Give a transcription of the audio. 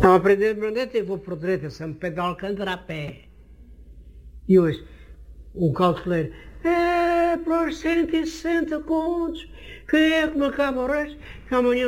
Estava a aprender a Brandeta e vou por direita, São Pedro de Alcântara a pé. E hoje, o calculeiro, para os 160 contos, quem é que me acaba o resto? Que amanhã